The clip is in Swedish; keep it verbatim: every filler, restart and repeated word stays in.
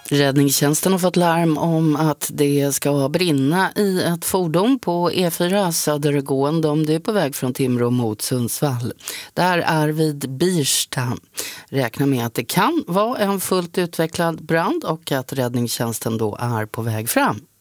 Räddningstjänsten har fått larm om att det ska brinna i ett fordon på E fyra södergående om det är på väg från Timrå mot Sundsvall. Där är vid Birsta. Räkna med att det kan vara en fullt utvecklad brand och att räddningstjänsten då är på väg fram.